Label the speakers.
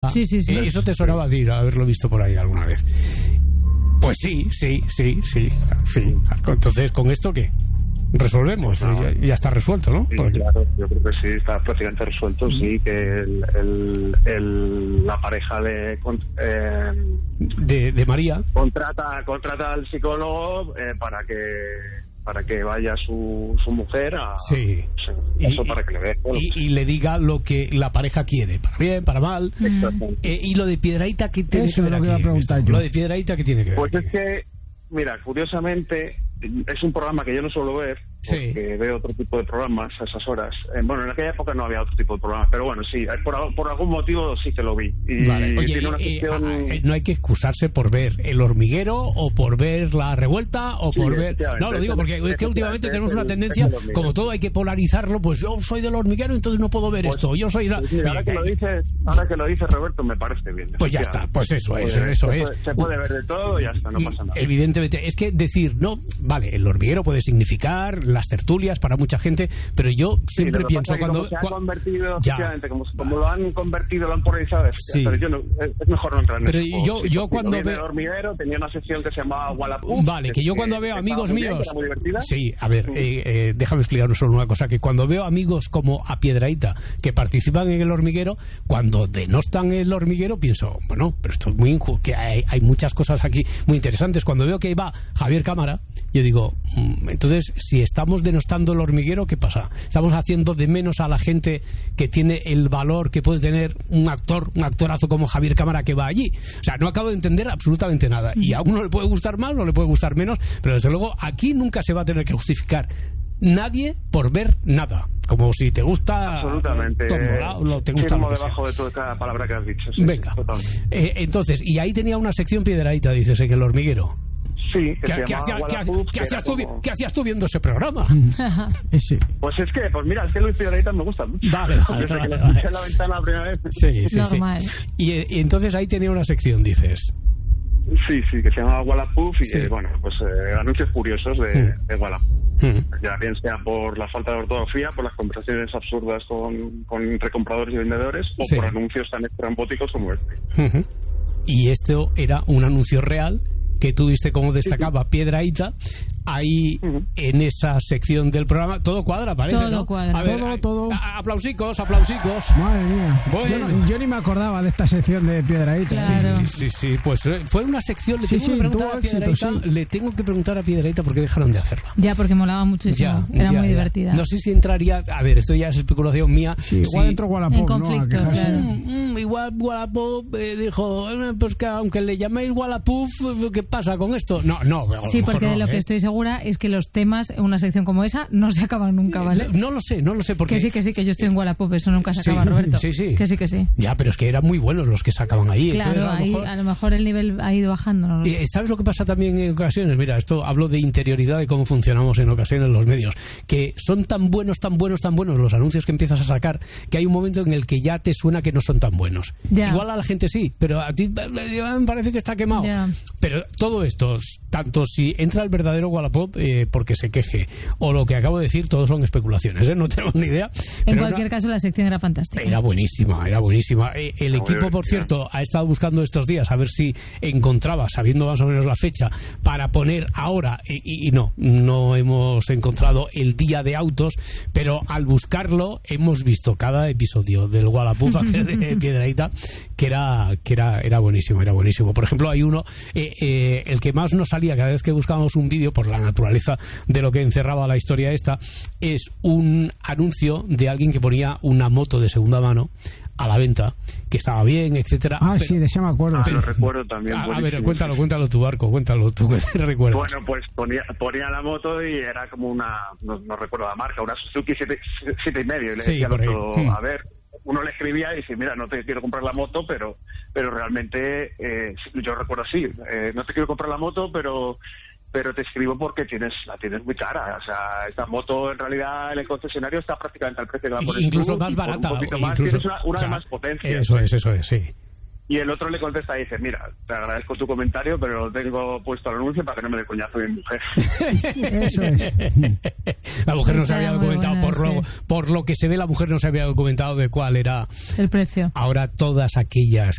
Speaker 1: Sí.
Speaker 2: Eso te sonaba a ti, haberlo visto por ahí alguna vez. Pues sí. Entonces, ¿con esto qué? Resolvemos, ya está resuelto, ¿no?
Speaker 3: Sí, claro, yo creo que sí, está prácticamente resuelto, sí, que la pareja
Speaker 2: de María
Speaker 3: contrata al psicólogo para que vaya su mujer a para que le vea
Speaker 2: y le diga lo que la pareja quiere, para bien, para mal. Y lo de Piedrahita, ¿qué tiene que ver aquí? Lo de Piedrahita, ¿qué tiene que ver?
Speaker 3: Pues es que, mira, curiosamente es un programa que yo no suelo ver, porque veo otro tipo de programas a esas horas. Bueno, en aquella época no había otro tipo de programas, pero bueno, sí, por algún motivo sí que lo vi. Y
Speaker 2: vale. Oye,
Speaker 3: tiene una sección...
Speaker 2: no hay que excusarse por ver El Hormiguero o por ver La Revuelta o por ver... No, lo digo porque es que últimamente tenemos una tendencia, como todo hay que polarizarlo, pues yo soy del Hormiguero, entonces no puedo ver esto. Yo soy...
Speaker 3: ahora que lo dice Roberto, me parece bien.
Speaker 2: Pues ya está, pues eso es.
Speaker 3: Se puede ver de todo y ya está, no pasa nada.
Speaker 2: Evidentemente, es que decir, no, vale, El Hormiguero puede significar las tertulias para mucha gente, pero yo siempre pienso cuando...
Speaker 3: Como se ha convertido, efectivamente, como lo han convertido, lo han polarizado, pero yo no, es mejor no entrar en
Speaker 2: pero
Speaker 3: eso.
Speaker 2: yo cuando veo...
Speaker 3: El Hormiguero tenía una sección que se llamaba Wallapop.
Speaker 2: Vale, que yo cuando veo amigos míos...
Speaker 3: Era muy divertida.
Speaker 2: Sí, a ver, déjame explicar solo una cosa, que cuando veo amigos como a Piedrahita que participan en El Hormiguero, cuando denostan El Hormiguero, pienso, bueno, pero esto es muy injusto, que hay muchas cosas aquí muy interesantes. Cuando veo que va Javier Cámara, yo digo, entonces, si estamos denostando El Hormiguero, ¿qué pasa? Estamos haciendo de menos a la gente que tiene el valor que puede tener un actorazo como Javier Cámara que va allí. O sea, no acabo de entender absolutamente nada. Y a uno le puede gustar más o le puede gustar menos, pero desde luego aquí nunca se va a tener que justificar nadie por ver nada. Como si te gusta...
Speaker 3: Absolutamente.
Speaker 2: Te gusta lo que
Speaker 3: debajo de toda cada palabra que has dicho. Sí,
Speaker 2: venga. Entonces, y ahí tenía una sección Piedrahita, dices, en El Hormiguero.
Speaker 3: Sí,
Speaker 2: ¿Qué hacías tú viendo ese programa?
Speaker 3: Pues mira, es que Luis Piedrahita me gusta mucho.
Speaker 2: Vale.
Speaker 3: Desde que le escuché en la ventana la primera vez.
Speaker 2: Sí.
Speaker 1: Normal.
Speaker 2: Y entonces ahí tenía una sección, dices.
Speaker 3: Sí, que se llamaba Wallapop y anuncios curiosos de Wallapop. Ya bien sea por la falta de ortografía, por las conversaciones absurdas entre compradores y vendedores o por anuncios tan estrambóticos como este.
Speaker 2: Y esto era un anuncio real que tú viste cómo destacaba Piedrahita ahí en esa sección del programa. Todo cuadra, parece,
Speaker 1: todo,
Speaker 2: ¿no?
Speaker 1: Cuadra.
Speaker 2: A ver,
Speaker 4: todo.
Speaker 2: Aplausicos.
Speaker 4: Madre mía.
Speaker 2: Bueno.
Speaker 4: Yo ni me acordaba de esta sección de Piedrahita.
Speaker 1: Claro.
Speaker 2: Sí. Pues fue una sección. Le tengo que preguntar a Piedrahita por qué dejaron de hacerla.
Speaker 1: Ya, porque molaba muchísimo. Era muy divertida.
Speaker 2: No sé si entraría... A ver, esto ya es especulación mía.
Speaker 4: Sí, igual entró Wallapop,
Speaker 1: en conflicto,
Speaker 4: ¿no?
Speaker 1: Claro.
Speaker 2: Igual Wallapop dijo, pues que aunque le llaméis Wallapop, ¿qué pasa con esto? No.
Speaker 1: Sí, porque de lo que estoy segura es que los temas en una sección como esa no se acaban nunca, ¿vale?
Speaker 2: No lo sé porque...
Speaker 1: Que sí, que yo estoy en Wallapop, eso nunca se acaba, Roberto.
Speaker 2: Sí.
Speaker 1: Que sí.
Speaker 2: Ya, pero es que eran muy buenos los que sacaban ahí.
Speaker 1: Claro,
Speaker 2: entonces,
Speaker 1: a lo mejor el nivel ha ido bajando. No lo sé.
Speaker 2: ¿Sabes lo que pasa también en ocasiones? Mira, esto hablo de interioridad, de cómo funcionamos en ocasiones los medios, que son tan buenos los anuncios que empiezas a sacar, que hay un momento en el que ya te suena que no son tan buenos.
Speaker 1: Ya.
Speaker 2: Igual a la gente sí, pero a ti me parece que está quemado.
Speaker 1: Ya.
Speaker 2: Pero todo esto, tanto si entra el verdadero Wallapop porque se queje, o lo que acabo de decir, todos son especulaciones, no tenemos ni idea.
Speaker 1: En cualquier caso, la sección era fantástica.
Speaker 2: Era buenísima. El equipo, por cierto, ha estado buscando estos días a ver si encontraba, sabiendo más o menos la fecha, para poner ahora, y no hemos encontrado el día de autos, pero al buscarlo hemos visto cada episodio del Wallapop de Piedrahita que era buenísimo. Por ejemplo, hay uno, el que más nos salía cada vez que buscábamos un vídeo, por la naturaleza de lo que encerraba la historia esta, es un anuncio de alguien que ponía una moto de segunda mano a la venta, que estaba bien, etcétera.
Speaker 4: Sí, de ese me acuerdo.
Speaker 3: Lo recuerdo también.
Speaker 2: A ver, cuéntalo tu Barco, cuéntalo tú, que te recuerdas.
Speaker 3: Bueno, pues ponía la moto y era como una, no recuerdo la marca, una Suzuki 7,5, y le decía al otro, a ver, uno le escribía y dice, mira, no te quiero comprar la moto, pero realmente, yo recuerdo así, no te quiero comprar la moto, pero te escribo porque la tienes muy cara. O sea, esta moto en realidad en el concesionario está prácticamente al precio que la pones
Speaker 2: incluso
Speaker 3: tú,
Speaker 2: más barata.
Speaker 3: Un poquito más, tienes una de más potencia.
Speaker 2: Eso es, sí.
Speaker 3: Y el otro le contesta y dice, mira, te agradezco tu comentario, pero lo tengo puesto al anuncio para que no me dé coñazo mi mujer.
Speaker 4: Eso es.
Speaker 2: La mujer no se había documentado, por lo que se ve, la mujer no se había documentado de cuál era
Speaker 1: el precio.
Speaker 2: Ahora todas aquellas